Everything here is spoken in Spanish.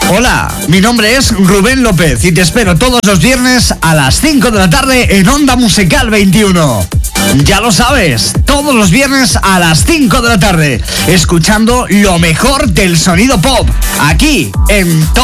Hola, mi nombre es Rubén López y te espero todos los viernes a las 5 de la tarde en Onda Musical 21. Ya lo sabes, todos los viernes a las 5 de la tarde, escuchando lo mejor del sonido pop, aquí en Top